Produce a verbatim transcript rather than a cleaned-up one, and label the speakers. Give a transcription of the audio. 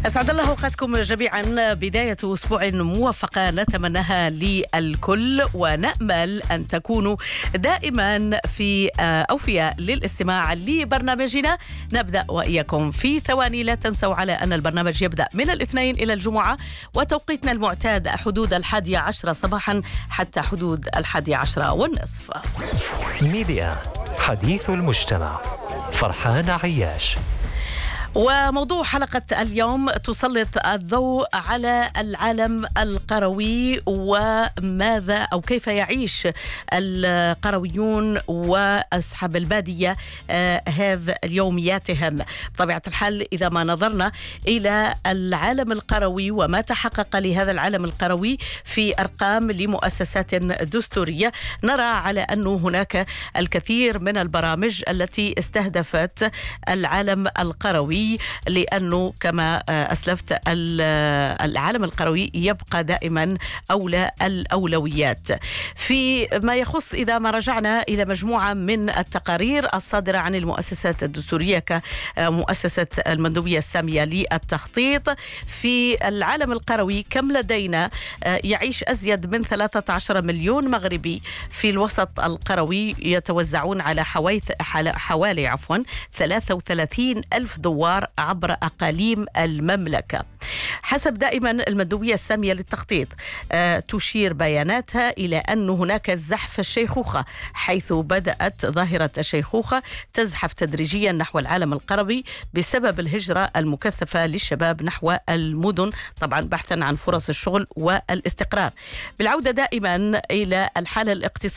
Speaker 1: أسعد الله أوقاتكم جميعا. بداية أسبوع موفقة نتمناها للكل، ونأمل أن تكونوا دائما في أوفياء للاستماع لبرنامجنا. نبدأ وإياكم في ثواني. لا تنسوا على أن البرنامج يبدأ من الاثنين إلى الجمعة، وتوقيتنا المعتاد حدود الحادية عشرة صباحا حتى حدود الحادية عشرة والنصف.
Speaker 2: ميديا حديث المجتمع. فرحان عياش.
Speaker 1: وموضوع حلقة اليوم تسلط الضوء على العالم القروي، وماذا أو كيف يعيش القرويون وأصحاب البادية آه هذا اليومياتهم. بطبيعة الحال إذا ما نظرنا إلى العالم القروي وما تحقق لهذا العالم القروي في أرقام لمؤسسات دستورية، نرى على أنه هناك الكثير من البرامج التي استهدفت العالم القروي، لأنه كما أسلفت العالم القروي يبقى دائما أولى الأولويات. في ما يخص إذا ما رجعنا إلى مجموعة من التقارير الصادرة عن المؤسسات الدستورية كمؤسسة المندوبية السامية للتخطيط، في العالم القروي كم لدينا يعيش أزيد من ثلاثة عشر مليون مغربي في الوسط القروي، يتوزعون على حوالي عفوا ثلاثة وثلاثين ألف دوار عبر أقاليم المملكة. حسب دائما المندوبية السامية للتخطيط أه تشير بياناتها إلى أن هناك زحف الشيخوخة، حيث بدأت ظاهرة الشيخوخة تزحف تدريجيا نحو العالم القروي بسبب الهجرة المكثفة للشباب نحو المدن، طبعا بحثا عن فرص الشغل والاستقرار. بالعودة دائما إلى الحالة الاقتصادية